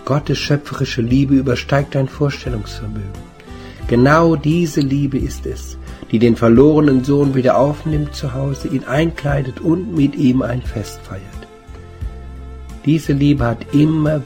Gottes schöpferische Liebe übersteigt dein Vorstellungsvermögen. Genau diese Liebe ist es, die den verlorenen Sohn wieder aufnimmt zu Hause, ihn einkleidet und mit ihm ein Fest feiert. Diese Liebe hat immer